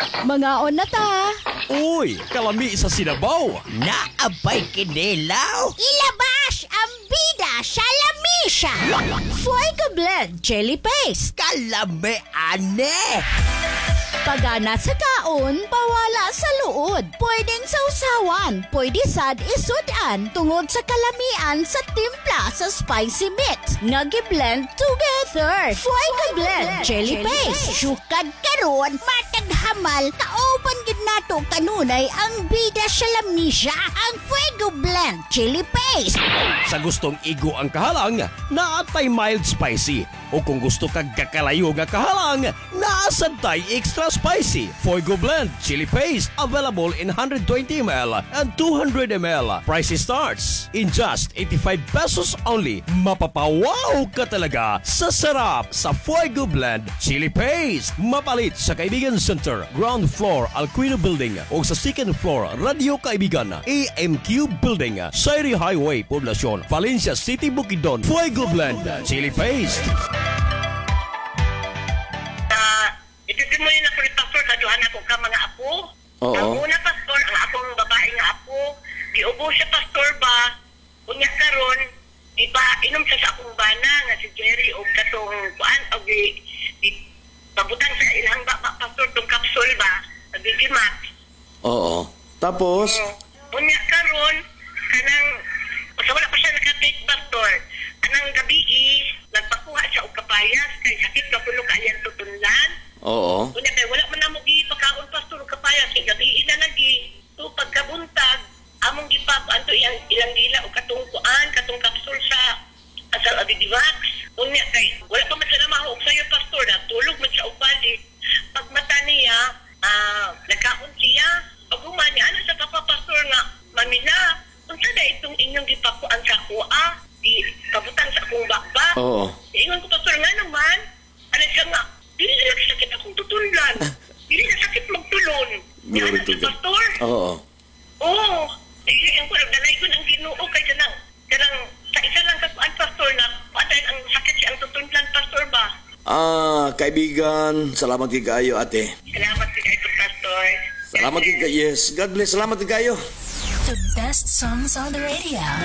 Mga na ta. Uy, kalami sa sinabaw. Naabay kinilaw. Ilabas ang bida sa lamisa. Fuego Blend Chili Paste. Kalami ane. Pagana sa kaon, pawala sa luod. Pwedeng sausawan, pwede sad isudan tungod sa kalamian sa timpla sa spicy mix. Nagi-blend together. Fuego Blend Chili Paste. Sukad karon, matag hamal, kauban gid nato kanunay ang bida sa lamisa, ang Fuego Blend Chili Paste. Sa gustong igo ang kahalang, naatay mild spicy. O kung gusto kag kakalayo nga kahalang, naasad tay extra spicy. Fuego Blend Chili Paste available in 120 ml and 200 ml. Price starts in just 85 pesos only. Mapapawaw ka talaga sa sarap sa Fuego Blend Chili Paste. Mapalit sa Kaibigan Center, ground floor Alquino Building o sa second floor Radio Kaibigan, AMQ Building, Sairi Highway, Poblacion, Valencia City, Bukidnon. Fuego Blend Chili Paste. Itutin mo yun ako ni Pastor sa duhan ako ka mga apo. Oo. Ang una, Pastor, ang akong babae nga apo, diubo siya, Pastor, ba? Unya karon, di ba, inom siya sa akong bana nga si Jerry o katong kuan o di pabutan sa ilang ba, Pastor, tong kapsul ba? Nagigimat. Oo. Tapos? Unya karon, kanang, basta wala pa siya nakatake, Pastor. Anang gabi, nagpakuha siya og kapayas, kay sakit na pulo kayang tutunlan. Oo. Kunya kay wala man namo gipakaon Pastor kapayas kay gabi na lagi. So pagkabuntag among gipap anto ilang dila o katong kuan katong kapsul sa asal Abidivax. Kunya kay wala pa man sila mahog sayo Pastor na tulog man siya og balik. Pag mata niya nagkaon siya pag humani ana sa papa Pastor nga mamina unsa na itong inyong gipakuan sa kuha di kabutan sa akong bakba. Oo. Ingon ko Pastor nga naman ano siya nga dili na sakit akong tutunlan. Dili na sakit magtulon. Yan ang Pastor. Oo. Oo. Ang ko nagdanay ko ng Ginoo kay kanang sa isa lang kakuan Pastor na patay ang sakit siya ang tutunlan Pastor ba. Kaibigan, salamat kayo ate. Salamat sa kayo Pastor. Salamat kayo. Yes, God bless. Salamat kayo. The best songs on the radio.